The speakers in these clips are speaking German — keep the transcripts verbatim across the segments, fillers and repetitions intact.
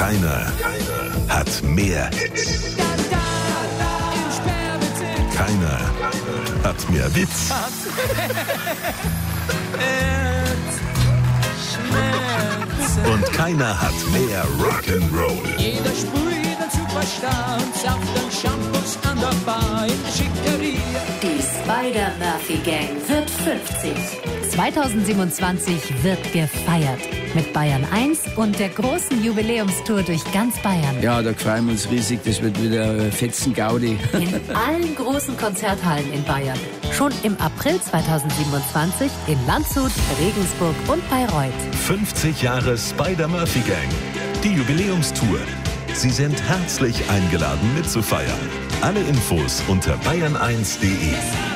Keiner, keiner hat mehr Hits. Keiner hat mehr Witz. Und keiner hat mehr Rock'n'Roll. Jeder sprüht den Superstar und sagt den Shampoos an der Bar in der Schickeria. Die Spider-Murphy-Gang wird fünfzig. zweitausendsiebenundzwanzig wird gefeiert. Mit Bayern eins und der großen Jubiläumstour durch ganz Bayern. Ja, da freuen wir uns riesig. Das wird wieder fetzen Gaudi. In allen großen Konzerthallen in Bayern. Schon im April zweitausendsiebenundzwanzig in Landshut, Regensburg und Bayreuth. fünfzig Jahre Spider-Murphy-Gang. Die Jubiläumstour. Sie sind herzlich eingeladen mitzufeiern. Alle Infos unter bayern eins punkt de.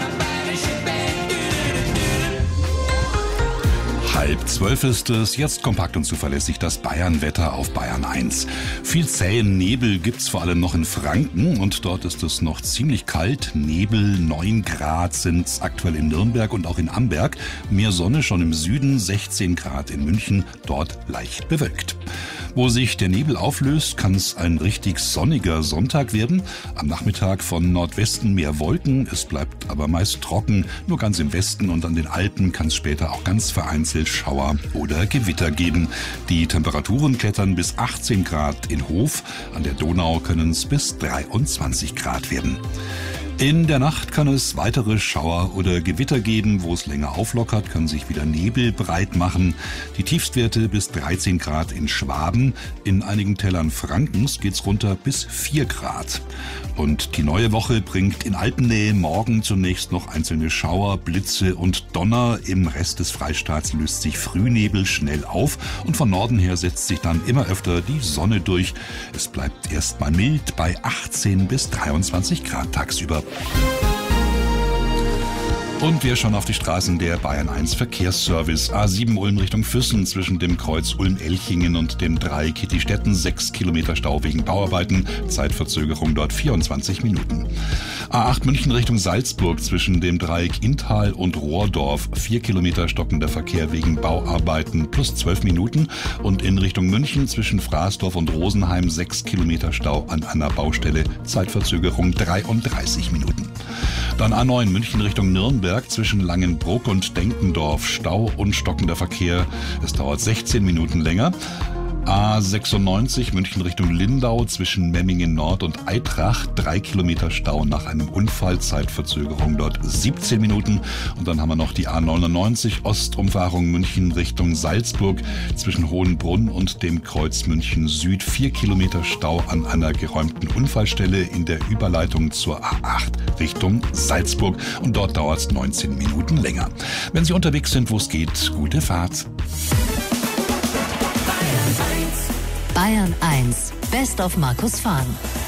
Halb zwölf ist es, jetzt kompakt und zuverlässig das Bayern-Wetter auf Bayern eins. Viel zähen Nebel gibt's vor allem noch in Franken und dort ist es noch ziemlich kalt. Nebel, neun Grad sind's aktuell in Nürnberg und auch in Amberg. Mehr Sonne schon im Süden, sechzehn Grad in München, dort leicht bewölkt. Wo sich der Nebel auflöst, kann es ein richtig sonniger Sonntag werden. Am Nachmittag von Nordwesten mehr Wolken, es bleibt aber meist trocken. Nur ganz im Westen und an den Alpen kann es später auch ganz vereinzelt Schauer oder Gewitter geben. Die Temperaturen klettern bis achtzehn Grad in Hof. An der Donau können es bis dreiundzwanzig Grad werden. In der Nacht kann es weitere Schauer oder Gewitter geben. Wo es länger auflockert, können sich wieder Nebel breit machen. Die Tiefstwerte bis dreizehn Grad in Schwaben. In einigen Tälern Frankens geht's runter bis vier Grad. Und die neue Woche bringt in Alpennähe morgen zunächst noch einzelne Schauer, Blitze und Donner. Im Rest des Freistaats löst sich Frühnebel schnell auf. Und von Norden her setzt sich dann immer öfter die Sonne durch. Es bleibt erstmal mild bei achtzehn bis dreiundzwanzig Grad tagsüber. Und wir schauen auf die Straßen der Bayern eins Verkehrsservice. A sieben Ulm Richtung Füssen zwischen dem Kreuz Ulm-Elchingen und dem Dreieck Kittistetten. sechs Kilometer Stau wegen Bauarbeiten. Zeitverzögerung dort vierundzwanzig Minuten. A acht München Richtung Salzburg zwischen dem Dreieck Inntal und Rohrdorf. vier Kilometer stockender Verkehr wegen Bauarbeiten plus zwölf Minuten. Und in Richtung München zwischen Fraßdorf und Rosenheim sechs Kilometer Stau an einer Baustelle. Zeitverzögerung dreiunddreißig Minuten. Dann A neun München Richtung Nürnberg zwischen Langenbruck und Denkendorf. Stau und stockender Verkehr. Es dauert sechzehn Minuten länger. A sechsundneunzig München Richtung Lindau zwischen Memmingen Nord und Eitrach. Drei Kilometer Stau nach einem Unfall. Zeitverzögerung dort siebzehn Minuten. Und dann haben wir noch die A neunundneunzig Ostumfahrung München Richtung Salzburg zwischen Hohenbrunn und dem Kreuz München Süd. Vier Kilometer Stau an einer geräumten Unfallstelle in der Überleitung zur A acht Richtung Salzburg. Und dort dauert es neunzehn Minuten länger. Wenn Sie unterwegs sind, wo es geht, gute Fahrt. Bayern eins, Best of Markus Fahn.